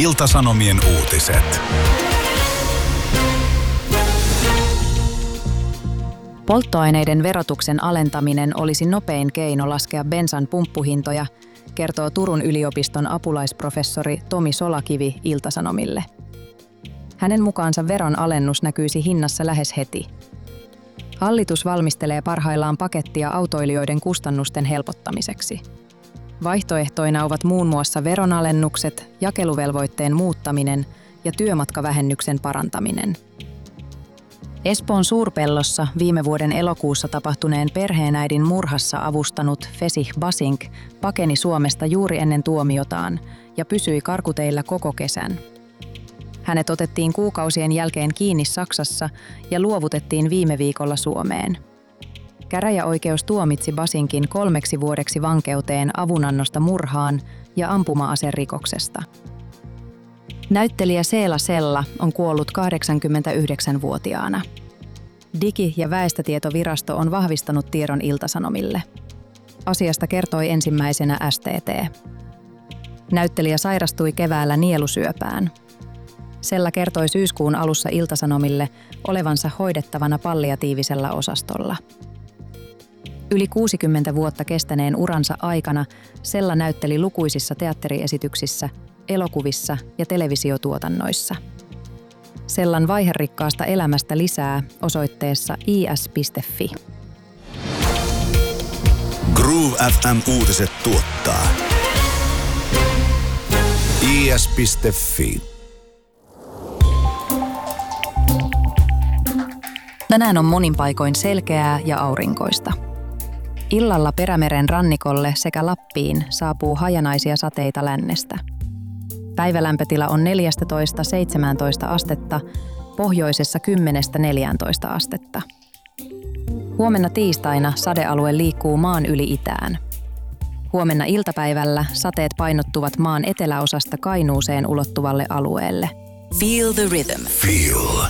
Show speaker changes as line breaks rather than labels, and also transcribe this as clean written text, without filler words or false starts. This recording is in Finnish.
Ilta-Sanomien uutiset.
Polttoaineiden verotuksen alentaminen olisi nopein keino laskea bensan pumppuhintoja, kertoo Turun yliopiston apulaisprofessori Tomi Solakivi Ilta-Sanomille. Hänen mukaansa veron alennus näkyisi hinnassa lähes heti. Hallitus valmistelee parhaillaan pakettia autoilijoiden kustannusten helpottamiseksi. Vaihtoehtoina ovat muun muassa veronalennukset, jakeluvelvoitteen muuttaminen ja työmatkavähennyksen parantaminen. Espoon Suurpellossa viime vuoden elokuussa tapahtuneen perheenäidin murhassa avustanut Fesih Basink pakeni Suomesta juuri ennen tuomiotaan ja pysyi karkuteillä koko kesän. Hänet otettiin kuukausien jälkeen kiinni Saksassa ja luovutettiin viime viikolla Suomeen. Käräjäoikeus tuomitsi Basinkin 3 vuodeksi vankeuteen avunannosta murhaan ja ampuma-aserikoksesta. Näyttelijä Seela Sella on kuollut 89-vuotiaana. Digi- ja väestötietovirasto on vahvistanut tiedon Ilta-Sanomille. Asiasta kertoi ensimmäisenä STT. Näyttelijä sairastui keväällä nielusyöpään. Sella kertoi syyskuun alussa Ilta-Sanomille olevansa hoidettavana palliatiivisella osastolla. Yli 60 vuotta kestäneen uransa aikana Sella näytteli lukuisissa teatteriesityksissä, elokuvissa ja televisiotuotannoissa. Sellan vaiherikkaasta elämästä lisää osoitteessa is.fi.
Groove FM uutiset tuottaa is.fi.
Tänään on monin paikoin selkeää ja aurinkoista. Illalla Perämeren rannikolle sekä Lappiin saapuu hajanaisia sateita lännestä. Päivälämpötila on 14–17 astetta, pohjoisessa 10–14 astetta. Huomenna tiistaina sadealue liikkuu maan yli itään. Huomenna iltapäivällä sateet painottuvat maan eteläosasta Kainuuseen ulottuvalle alueelle.
Feel the rhythm.
Feel